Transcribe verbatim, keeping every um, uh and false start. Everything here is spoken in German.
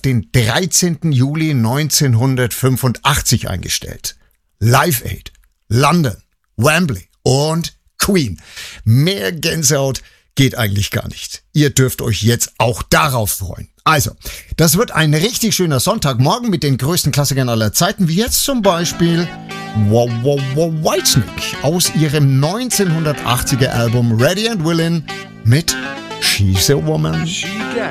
den dreizehnten Juli neunzehnhundertfünfundachtzig eingestellt. Live Aid, London, Wembley und Queen. Mehr Gänsehaut geht eigentlich gar nicht. Ihr dürft euch jetzt auch darauf freuen. Also, das wird ein richtig schöner Sonntagmorgen mit den größten Klassikern aller Zeiten, wie jetzt zum Beispiel Wow, wow, wow, Whitesnake aus ihrem neunzehnhundertachtziger Album Ready and Willin' mit She's a Woman. She got